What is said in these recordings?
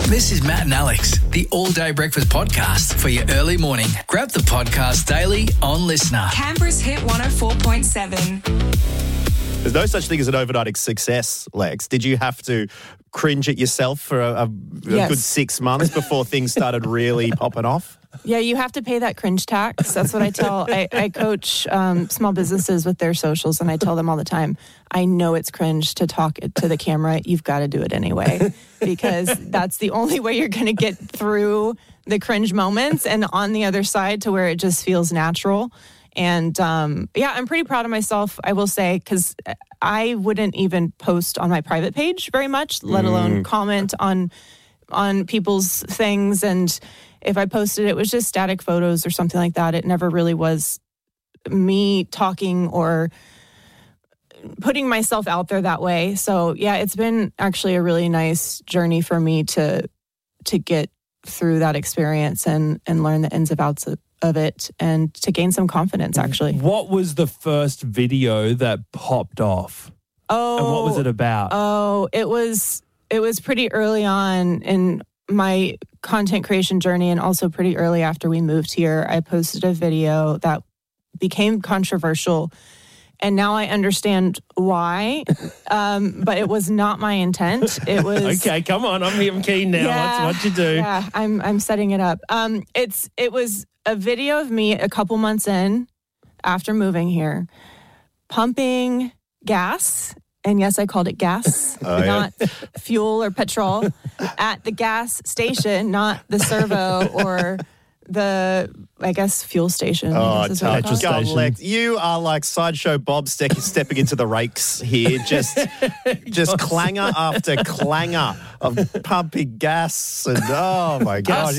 This is Matt and Alex, the All Day Breakfast Podcast for your early morning. Grab the podcast daily on Listener. Canberra's Hit 104.7. There's no such thing as an overnight success, Lex. Did you have to cringe at yourself for a good 6 months before things started really popping off? Yeah, you have to pay that cringe tax. That's what I tell. I coach small businesses with their socials, and I tell them all the time, I know it's cringe to talk to the camera. You've got to do it anyway, because that's the only way you're going to get through the cringe moments and on the other side to where it just feels natural. And I'm pretty proud of myself, I will say, because I wouldn't even post on my private page very much, let alone comment on people's things. And if I posted, it was just static photos or something like that. It never really was me talking or putting myself out there that way. So yeah, it's been actually a really nice journey for me to get through that experience and learn the ins and outs of it and to gain some confidence, actually. What was the first video that popped off? Oh. And what was it about? Oh, it was pretty early on in my content creation journey, and also pretty early after we moved here. I posted a video that became controversial, and now I understand why, but it was not my intent. It was... Okay, come on, I'm keen now. Yeah, what you do? Yeah, I'm setting it up. It was a video of me a couple months in after moving here, pumping gas. And yes, I called it gas, not fuel or petrol, at the gas station, not the servo or the, I guess, fuel station. petrol station. Lex, you are like Sideshow Bob stepping into the rakes here, just clanger after clanger of pumping gas. And oh my gosh.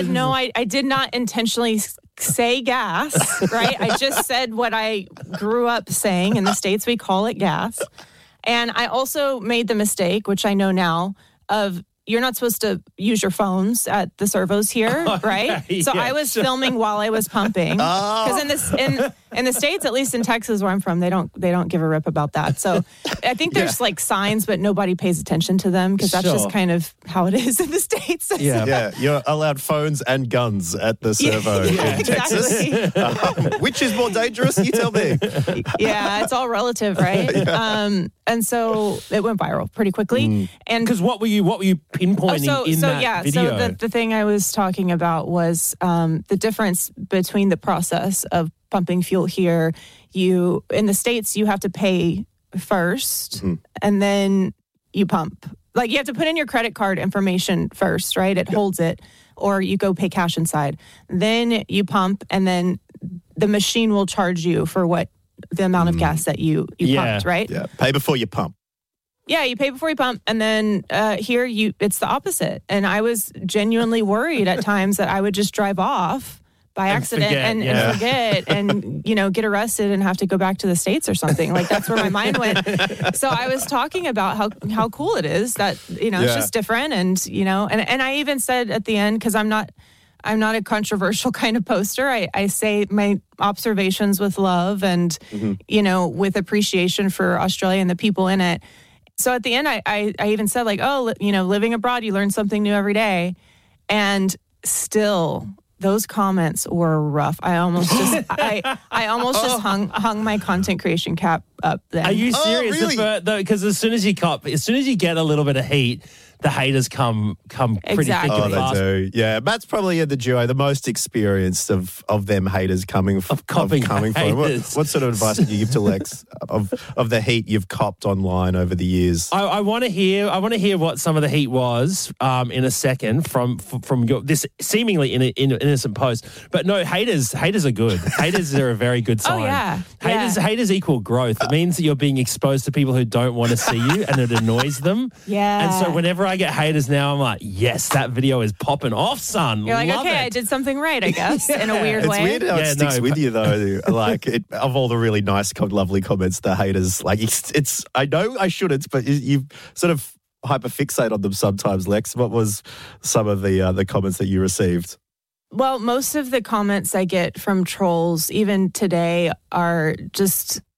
I did not intentionally say gas, right? I just said what I grew up saying. In the States, we call it gas. And I also made the mistake, which I know now, of you're not supposed to use your phones at the servos here, right? So I was filming while I was pumping. Because in the States, at least in Texas where I'm from, they don't give a rip about that. So I think there's like signs, but nobody pays attention to them because that's just kind of how it is in the States. Yeah, you're allowed phones and guns at the servo in Texas. Which is more dangerous? You tell me. Yeah, it's all relative, right? And so it went viral pretty quickly. And because what were you pinpointing in that video? So the thing I was talking about was the difference between the process of pumping fuel here. In the States, you have to pay first and then you pump. Like you have to put in your credit card information first, right? It holds it, or you go pay cash inside. Then you pump, and then the machine will charge you for the amount of gas that you pumped, right? Yeah, pay before you pump. Yeah, you pay before you pump, and then here it's the opposite. And I was genuinely worried at times that I would just drive off by accident and forget and get arrested and have to go back to the States or something. Like that's where my mind went. So I was talking about how cool it is that it's just different, and and I even said at the end, because I'm not a controversial kind of poster. I say my observations with love and with appreciation for Australia and the people in it. So at the end, I even said living abroad, you learn something new every day. And still, those comments were rough. I almost just hung my content creation cap up then. Are you serious? Really? Because as soon as you get a little bit of heat, the haters come pretty thick and fast. They do. Yeah, Matt's probably in the duo the most experienced of them haters coming from. What sort of advice would you give to Lex of the heat you've copped online over the years? I want to hear what some of the heat was in a second from this seemingly innocent post. But no, haters are good. Haters are a very good sign. Oh yeah, haters equal growth. It means that you're being exposed to people who don't want to see you, and it annoys them. Yeah. And so whenever I get haters now, I'm like, yes, that video is popping off, son. You're like, Love okay, it. I did something right, I guess, in a weird way. It's weird how it sticks with you, though. Like, of all the really nice, lovely comments, the haters, like, it's I know I shouldn't, but you sort of hyperfixate on them sometimes, Lex. What was some of the comments that you received? Well, most of the comments I get from trolls, even today, are just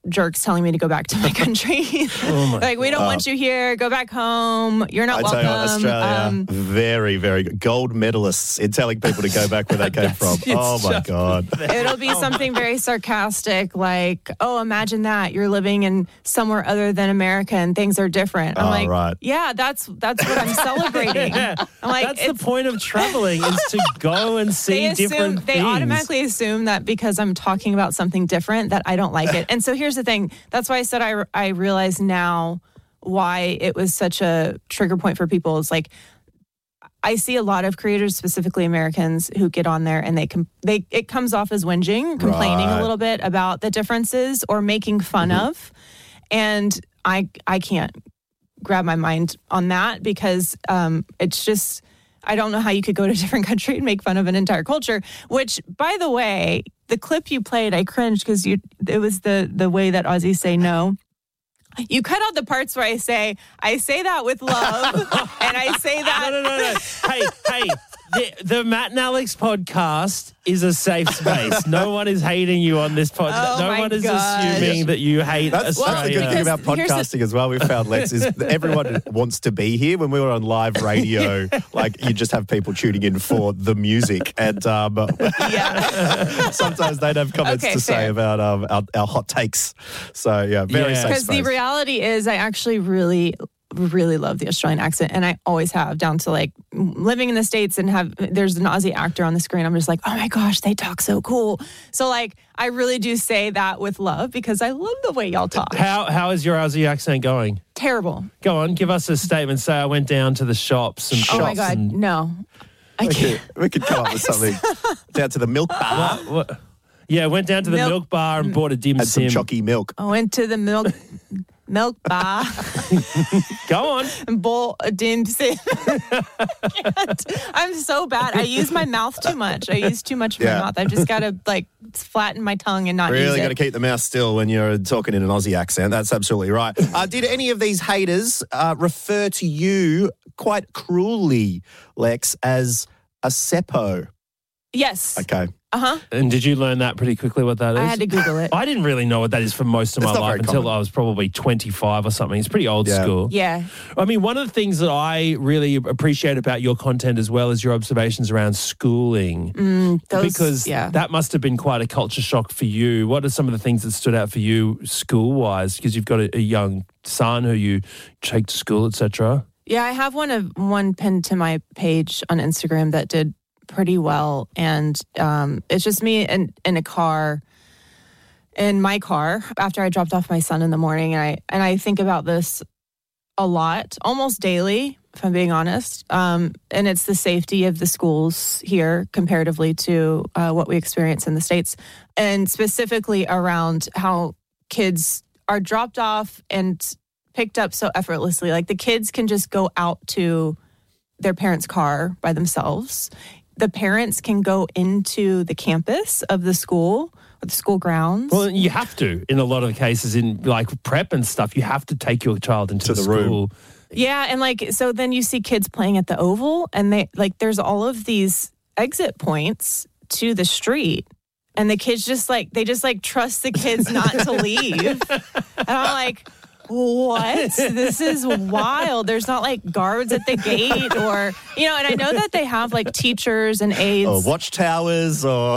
jerks telling me to go back to my country. Like, we don't want you here. Go back home. You're not welcome. Tell you what, Australia, very, very good. Gold medalists in telling people to go back where they came from. Oh, my God. It'll be something very sarcastic like, oh, imagine that. You're living in somewhere other than America and things are different. I'm like, right. yeah, that's what I'm celebrating. I'm like, That's the point of traveling is to go and see different things. They automatically assume that because I'm talking about something different that I don't like it. And so here's the thing. That's why I said I realize now why it was such a trigger point for people. Is like, I see a lot of creators, specifically Americans, who get on there and it comes off as whinging, complaining a little bit about the differences or making fun of. And I can't grab my mind on that because it's just, I don't know how you could go to a different country and make fun of an entire culture, which, by the way, the clip you played, I cringed because it was the way that Aussies say no. You cut out the parts where I say that with love, and I say that. No. Hey, the Matt and Alex podcast is a safe space. No one is hating you on this podcast. No one is assuming that you hate Australia. That's the good thing about podcasting as well. We found, Lex, is that everyone wants to be here. When we were on live radio, like, you just have people tuning in for the music, and sometimes they'd have comments to say about our hot takes. So very safe because space. the reality is, I actually really love the Australian accent, and I always have, down to like living in the States and there's an Aussie actor on the screen. I'm just like, oh my gosh, they talk so cool. So like, I really do say that with love because I love the way y'all talk. How is your Aussie accent going? Terrible. Go on, give us a statement. Say I went down to the shops and oh my God, no. I can't. We could come up with something. Down to the milk bar. What? Yeah, went down to the milk bar and bought a dim and sim. some chalky milk. I went to the milk bar. Go on. And bought a dim sim. I'm so bad. I use my mouth too much. I use too much of my mouth. I've just got to like flatten my tongue and not use it. Really got to keep the mouth still when you're talking in an Aussie accent. That's absolutely right. Did any of these haters refer to you quite cruelly, Lex, as a seppo? Yes. Okay. And did you learn that pretty quickly what that is? I had to Google it. I didn't really know what that is for most of my life until I was probably 25 or something. It's pretty old school. Yeah. I mean, one of the things that I really appreciate about your content as well is your observations around schooling. Because that must have been quite a culture shock for you. What are some of the things that stood out for you school-wise? Because you've got a young son who you take to school, etc. Yeah, I have one pinned to my page on Instagram that did pretty well, and it's just me in my car after I dropped off my son in the morning, and I think about this a lot, almost daily, if I'm being honest, and it's the safety of the schools here comparatively to what we experience in the States, and specifically around how kids are dropped off and picked up so effortlessly. Like, the kids can just go out to their parents' car by themselves. The parents can go into the campus of the school or the school grounds. Well, you have to, in a lot of cases, in like prep and stuff, you have to take your child into the school room. Yeah, and like, so then you see kids playing at the Oval, and there's all of these exit points to the street, and the kids just trust the kids not to leave. And I'm like, what? This is wild. There's not like guards at the gate or, and I know that they have like teachers and aides. Or watchtowers or.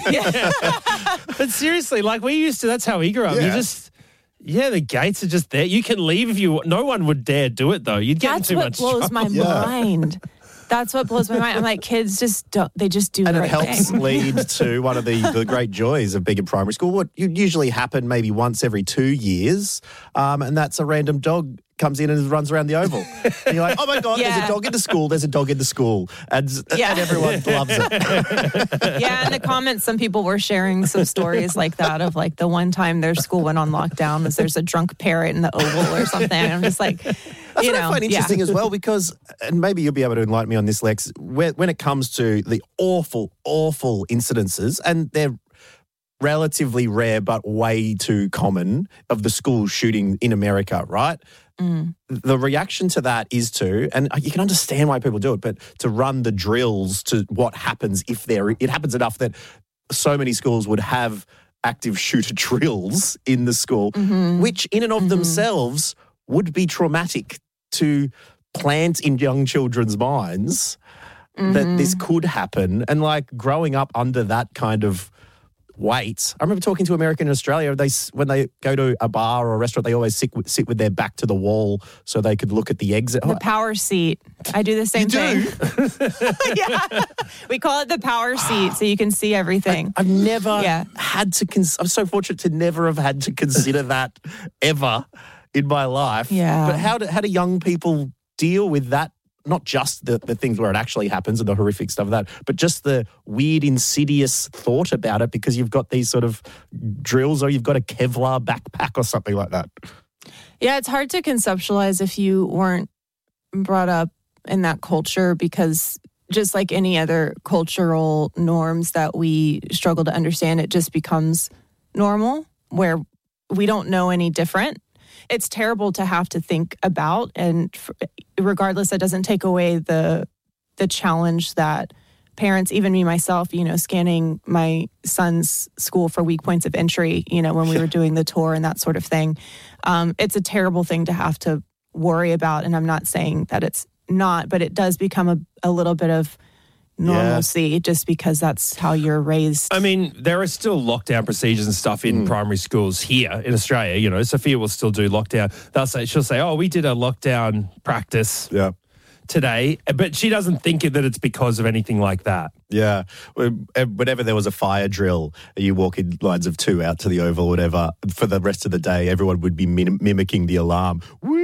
But seriously, like that's how we grew up. Yeah. The gates are just there. You can leave if no one would dare do it though. You'd get in too much trouble. That's what blows my mind. That's what blows my mind. I'm like, kids just do the right thing. And it helps lead to one of the great joys of being in primary school. What usually happen maybe once every 2 years, and that's a random dog comes in and runs around the Oval. And you're like, oh my God, there's a dog in the school. There's a dog in the school. And everyone loves it. Yeah, in the comments, some people were sharing some stories like that of like the one time their school went on lockdown was there's a drunk parrot in the Oval or something. And I'm just like, That's what I find interesting as well, because, and maybe you'll be able to enlighten me on this, Lex, when it comes to the awful, awful incidences, and they're relatively rare but way too common, of the school shooting in America, right? The reaction to that is and you can understand why people do it, but to run the drills to what happens if it happens enough that so many schools would have active shooter drills in the school, which in and of themselves would be traumatic to plant in young children's minds that this could happen. And like growing up under that kind of weight. I remember talking to American in Australia. When they go to a bar or a restaurant, they always sit with their back to the wall so they could look at the exit. The power seat. I do the same thing. Yeah. We call it the power seat so you can see everything. I've never had to I'm so fortunate to never have had to consider that ever in my life. Yeah. But how do young people deal with that? Not just the things where it actually happens and the horrific stuff of that, but just the weird, insidious thought about it because you've got these sort of drills or you've got a Kevlar backpack or something like that. Yeah, it's hard to conceptualize if you weren't brought up in that culture because just like any other cultural norms that we struggle to understand, it just becomes normal where we don't know any different. It's terrible to have to think about, and regardless, that doesn't take away the challenge that parents, even me myself, scanning my son's school for weak points of entry, when we were doing the tour and that sort of thing. It's a terrible thing to have to worry about, and I'm not saying that it's not, but it does become a little bit of normalcy just because that's how you're raised. I mean, there are still lockdown procedures and stuff in primary schools here in Australia. Sophia will still do lockdown. She'll say, oh, we did a lockdown practice today, but she doesn't think that it's because of anything like that. Yeah. Whenever there was a fire drill, you walk in lines of 2 out to the Oval or whatever, for the rest of the day, everyone would be mimicking the alarm.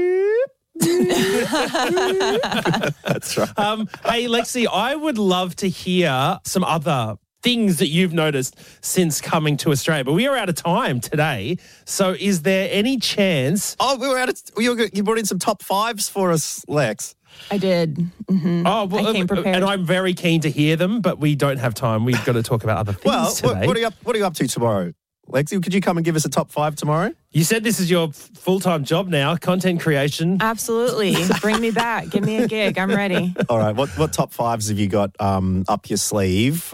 That's right. Hey, Lexi, I would love to hear some other things that you've noticed since coming to Australia. But we are out of time today. So is there any chance... you brought in some top 5s for us, Lex. I did. Mm-hmm. Oh, well, I came prepared. And I'm very keen to hear them, but we don't have time. We've got to talk about other things today. What are you up to tomorrow? Lexi, could you come and give us a top 5 tomorrow? You said this is your full-time job now, content creation. Absolutely. Bring me back. Give me a gig. I'm ready. All right. What top 5s have you got up your sleeve